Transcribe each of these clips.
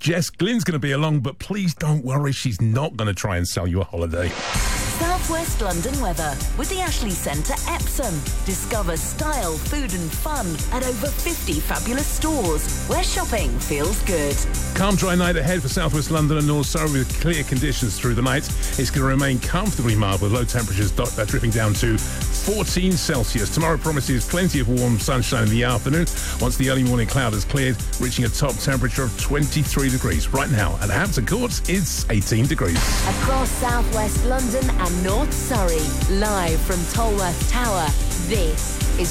Jess Glynne's going to be along, but please don't worry, she's not going to try and sell you a holiday. South West London weather with the Ashley Centre Epsom. Discover style, food and fun at over 50 fabulous stores where shopping feels good. Calm, dry night ahead for South West London and North Surrey with clear conditions through the night. It's going to remain comfortably mild with low temperatures dripping down to 14 Celsius. Tomorrow promises plenty of warm sunshine in the afternoon once the early morning cloud has cleared, reaching a top temperature of 23 degrees. Right now at Hampton Courts, it's 18 degrees. Across South West London and North Surrey, live from Tolworth Tower, this is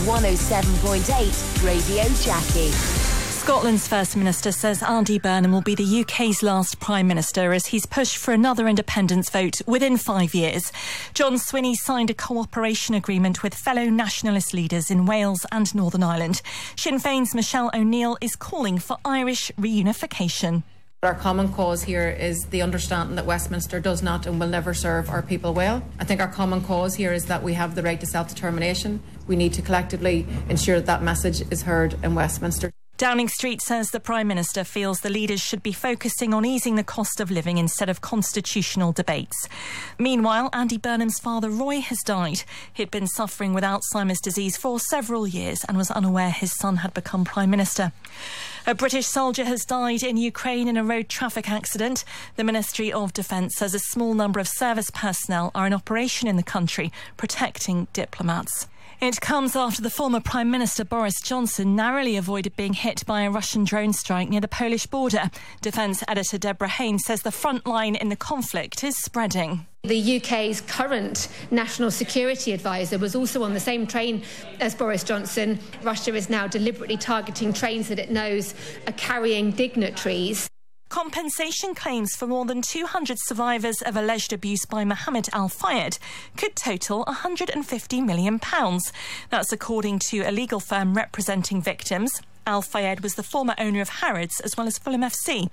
107.8 Radio Jackie. Scotland's First Minister says Andy Burnham will be the UK's last Prime Minister as he's pushed for another independence vote within 5 years. John Swinney signed a cooperation agreement with fellow nationalist leaders in Wales and Northern Ireland. Sinn Féin's Michelle O'Neill is calling for Irish reunification. Our common cause here is the understanding that Westminster does not and will never serve our people well. I think our common cause here is that we have the right to self-determination. We need to collectively ensure that that message is heard in Westminster. Downing Street says the Prime Minister feels the leaders should be focusing on easing the cost of living instead of constitutional debates. Meanwhile, Andy Burnham's father Roy has died. He'd been suffering with Alzheimer's disease for several years and was unaware his son had become Prime Minister. A British soldier has died in Ukraine in a road traffic accident. The Ministry of Defence says a small number of service personnel are in operation in the country, protecting diplomats. It comes after the former Prime Minister Boris Johnson narrowly avoided being hit by a Russian drone strike near the Polish border. Defence editor Deborah Haynes says the front line in the conflict is spreading. The UK's current national security advisor was also on the same train as Boris Johnson. Russia is now deliberately targeting trains that it knows are carrying dignitaries. Compensation claims for more than 200 survivors of alleged abuse by Mohammed Al Fayed could total £150 million. That's according to a legal firm representing victims. Al Fayed was the former owner of Harrods as well as Fulham FC.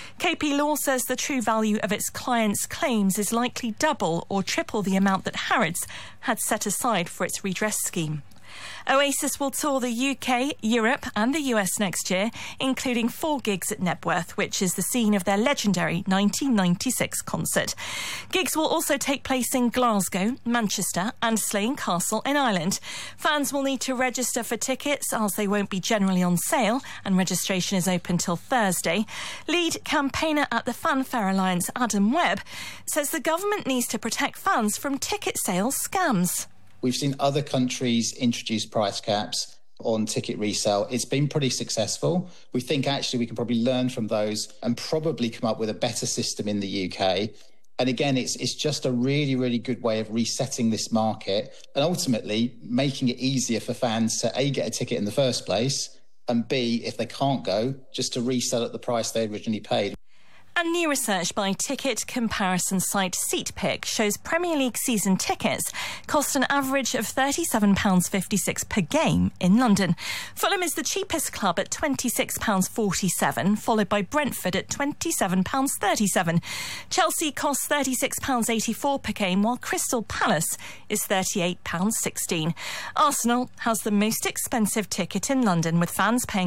KP Law says the true value of its clients' claims is likely double or triple the amount that Harrods had set aside for its redress scheme. Oasis will tour the UK, Europe and the US next year, including 4 gigs at Knebworth, which is the scene of their legendary 1996 concert. Gigs will also take place in Glasgow, Manchester and Slane Castle in Ireland. Fans will need to register for tickets as they won't be generally on sale and registration is open till Thursday. Lead campaigner at the Fanfare Alliance, Adam Webb, says the government needs to protect fans from ticket sales scams. We've seen other countries introduce price caps on ticket resale. It's been pretty successful. We think actually we can probably learn from those and probably come up with a better system in the UK. And again, it's just a really, really good way of resetting this market and ultimately making it easier for fans to A, get a ticket in the first place, and B, if they can't go, just to resell at the price they originally paid. And new research by ticket comparison site SeatPick shows Premier League season tickets cost an average of £37.56 per game in London. Fulham is the cheapest club at £26.47, followed by Brentford at £27.37. Chelsea costs £36.84 per game, while Crystal Palace is £38.16. Arsenal has the most expensive ticket in London, with fans paying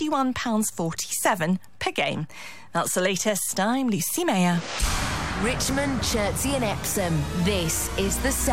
£51.47 per game. That's the latest. I'm Lucy Mayer. Richmond, Chertsey and Epsom. This is the South